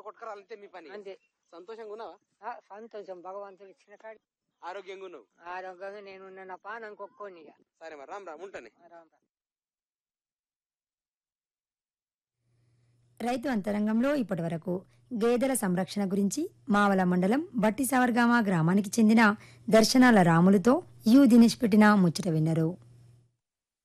కొట్టుకురాలంటే మీ పని అంతే. సంతోషంగా ఉన్నావా? సంతోషం, భగవంతుడు ఇచ్చిన కాడి ఆరోగ్యంగా ఉన్నావు? ఆరోగ్యంగా నేను నా పానం కొక్కోని. సరే మరి రామ్ రామ్ ఉంటానే. రైతు అంతరంగంలో ఇప్పటి వరకు గేదెల సంరక్షణ గురించి మావల మండలం బట్టిసావర్గామ గ్రామానికి చెందిన దర్శనాల రాములతో దినేష్ పెట్టిన ముచ్చట విన్నారు.